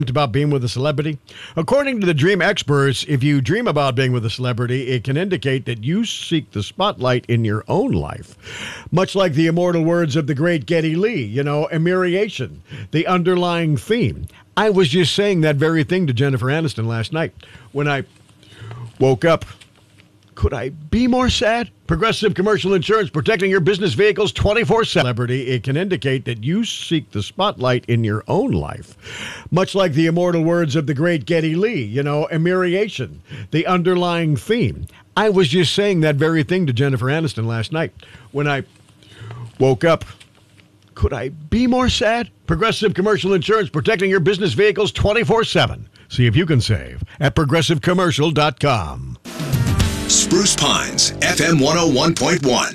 About being with a celebrity? According to the dream experts, if you dream about being with a celebrity, it can indicate that you seek the spotlight in your own life. Much like the immortal words of the great Geddy Lee, a myriation, the underlying theme. I was just saying that very thing to Jennifer Aniston last night when I woke up. Could I be more sad? Progressive Commercial Insurance, protecting your business vehicles 24/7. Celebrity, it can indicate that you seek the spotlight in your own life. Much like the immortal words of the great Geddy Lee, a myriation, the underlying theme. I was just saying that very thing to Jennifer Aniston last night when I woke up. Could I be more sad? Progressive Commercial Insurance, protecting your business vehicles 24/7. See if you can save at progressivecommercial.com. Spruce Pines, FM 101.1,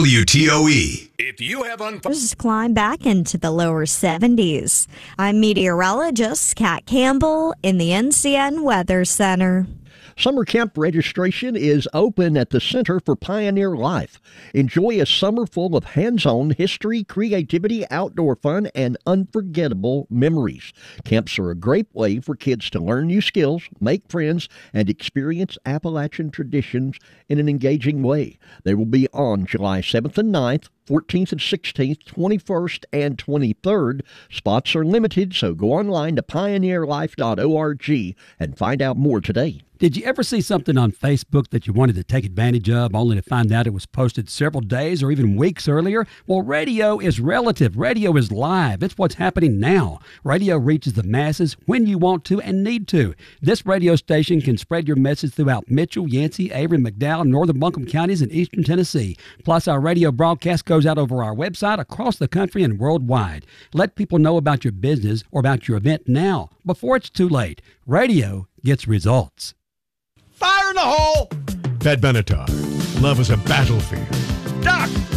WTOE. If you have climb back into the lower 70s. I'm meteorologist Kat Campbell in the NCN Weather Center. Summer camp registration is open at the Center for Pioneer Life. Enjoy a summer full of hands-on history, creativity, outdoor fun, and unforgettable memories. Camps are a great way for kids to learn new skills, make friends, and experience Appalachian traditions in an engaging way. They will be on July 7th and 9th, 14th and 16th, 21st and 23rd. Spots are limited, so go online to pioneerlife.org and find out more today. Did you ever see something on Facebook that you wanted to take advantage of, only to find out it was posted several days or even weeks earlier? Well, radio is relative. Radio is live. It's what's happening now. Radio reaches the masses when you want to and need to. This radio station can spread your message throughout Mitchell, Yancey, Avery, McDowell, northern Buncombe counties, and eastern Tennessee. Plus, our radio broadcast goes out over our website across the country and worldwide. Let people know about your business or about your event now, before it's too late. Radio gets results. Fire in the hole! Pat Benatar. Love is a battlefield. Doc!